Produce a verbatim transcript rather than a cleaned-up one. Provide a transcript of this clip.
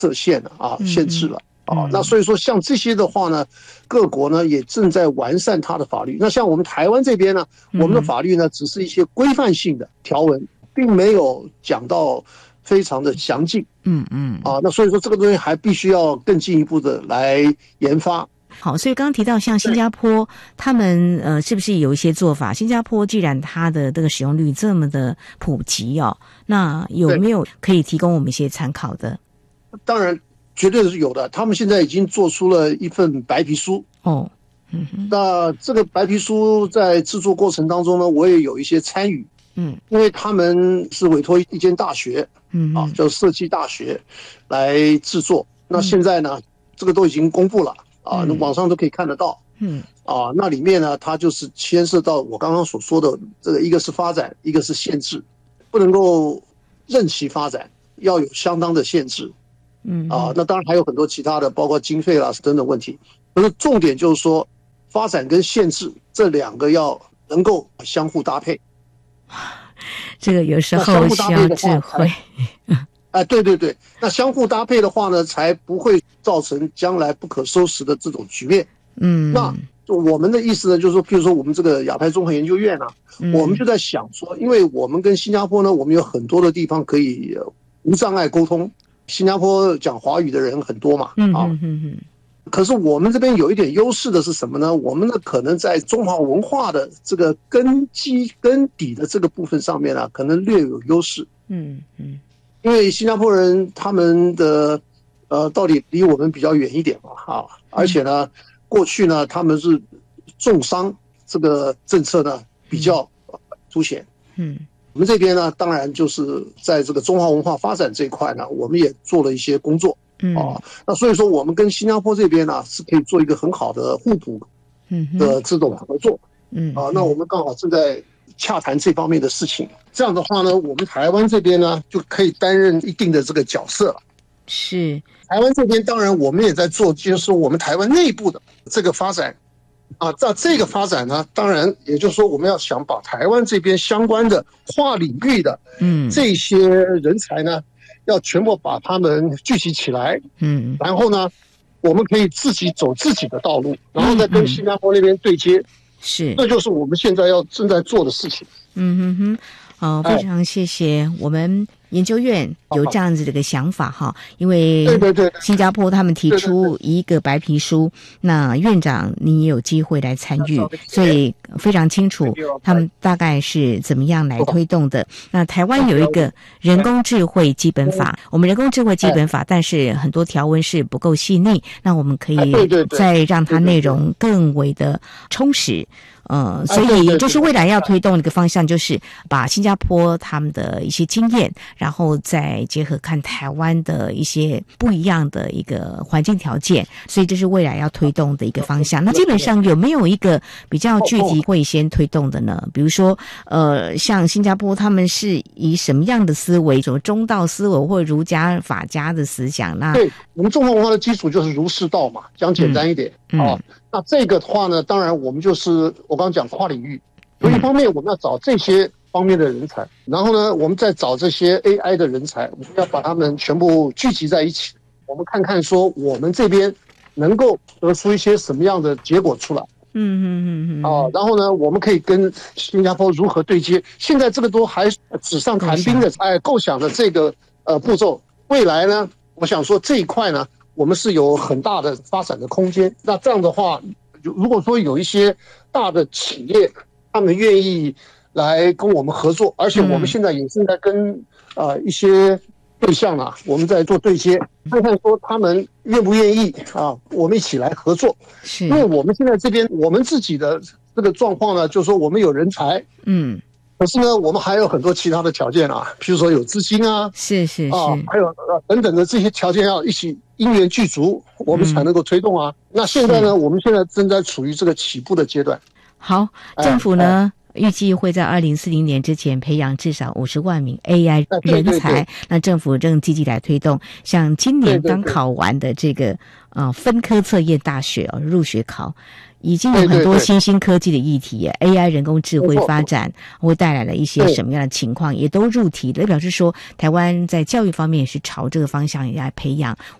设限了啊，限制了。啊，那所以说像这些的话呢，各国呢也正在完善它的法律。那像我们台湾这边呢，我们的法律呢只是一些规范性的条文，并没有讲到非常的详尽。 嗯嗯。 啊，那所以说这个东西还必须要更进一步的来研发。 好，所以刚刚提到像新加坡，他们呃是不是有一些做法？新加坡既然它的这个使用率这么的普及哦，那有没有可以提供我们一些参考的？ 当然。绝对是有的，他们现在已经做出了一份白皮书哦，嗯哼， 那这个白皮书在制作过程当中呢，我也有一些参与， 嗯， 因为他们是委托一间大学， 嗯啊，叫设计大学来制作。那现在呢，这个都已经公布了啊，那网上都可以看得到， 嗯， 啊，那里面呢，它就是牵涉到我刚刚所说的这个，一个是发展，一个是限制，不能够任其发展，要有相当的限制。 嗯啊，那当然还有很多其他的，包括经费啦等等问题。可是重点就是说，发展跟限制这两个要能够相互搭配。 这个有时候需要智慧。 哎，对对对，那相互搭配的话呢，才不会造成将来不可收拾的这种局面。 嗯， 那我们的意思呢，就是说，譬如说我们这个亚太综合研究院啊， 嗯、 我们就在想说，因为我们跟新加坡呢，我们有很多的地方可以无障碍沟通。新加坡讲华语的人很多嘛，啊， 嗯嗯嗯， 可是我们这边有一点优势的是什么呢？我们呢可能在中华文化的这个根基根底的这个部分上面啊，可能略有优势。 嗯嗯， 因为新加坡人他们的呃到底离我们比较远一点嘛，啊，而且呢，过去呢他们是重商这个政策呢比较凸显， 嗯。 我们这边呢，当然就是在这个中华文化发展这一块呢，我们也做了一些工作， 嗯啊，那所以说我们跟新加坡这边呢是可以做一个很好的互补的这种合作， 嗯啊，那我们刚好正在洽谈这方面的事情，这样的话呢，我们台湾这边呢就可以担任一定的这个角色了。 是， 台湾这边当然我们也在做，就是我们台湾内部的这个发展。啊，在这个发展呢，当然也就是说，我们要想把台湾这边相关的跨领域的， 嗯， 这些人才呢，要全部把他们聚集起来， 嗯， 然后呢，我们可以自己走自己的道路，然后再跟新加坡那边对接， 是， 这就是我们现在要正在做的事情。 嗯哼哼，好，非常谢谢我们研究院有这样子的一个想法哈，因为新加坡他们提出一个白皮书，那院长你也有机会来参与，所以非常清楚他们大概是怎么样来推动的。那台湾有一个人工智慧基本法，我们人工智慧基本法，但是很多条文是不够细腻，那我们可以再让它内容更为的充实。呃，所以也就是未来要推动的一个方向，就是把新加坡他们的一些经验，然后再结合看台湾的一些不一样的一个环境条件，所以这是未来要推动的一个方向。那基本上有没有一个比较具体会先推动的呢？比如说，呃，像新加坡他们是以什么样的思维，什么中道思维或儒家法家的思想？那对我们中华文化的基础就是儒释道嘛，讲简单一点啊。嗯嗯那这个的话呢，当然我们就是我刚刚讲跨领域，所以一方面我们要找这些方面的人才，然后呢，我们再找这些 A I 的人才，我们要把他们全部聚集在一起，我们看看说我们这边能够得出一些什么样的结果出来。 嗯嗯嗯嗯。 啊，然后呢，我们可以跟新加坡如何对接？现在这个都还纸上谈兵的，哎，构想的这个呃步骤，未来呢，我想说这一块呢。我们是有很大的发展的空间。那这样的话，如果说有一些大的企业，他们愿意来跟我们合作，而且我们现在也正在跟呃一些对象啊，我们在做对接，看看说他们愿不愿意啊，我们一起来合作。 是， 因为我们现在这边我们自己的这个状况呢，就是说我们有人才， 嗯。 可是呢，我们还有很多其他的条件啊，譬如说有资金啊， 是是是， 啊，还有呃等等的这些条件要一起因缘具足，我们才能够推动啊。嗯、那现在呢，我们现在正在处于这个起步的阶段。 好，政府呢， 预计会在二零四零年之前培养至少五十万名 A I 人才。对对对，那政府正积极来推动，像今年刚考完的这个呃分科测验大学哦入学考。已经有很多新兴科技的议题 ，A I 人工智慧发展会带来了一些什么样的情况，也都入题了。表示说，台湾在教育方面也是朝这个方向来培养